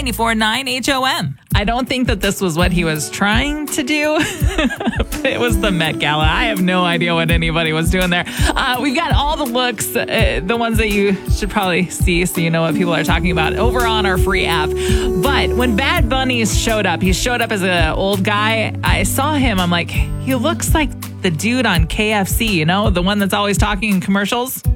94.9 HOM. I don't think that this was what he was trying to do. It was the Met Gala. I have no idea what anybody was doing there. We've got all the looks, the ones that you should probably see so you know what people are talking about over on our free app. But when Bad Bunny showed up, he showed up as an old guy. I saw him. I'm like, he looks like the dude on KFC, you know, the one that's always talking in commercials.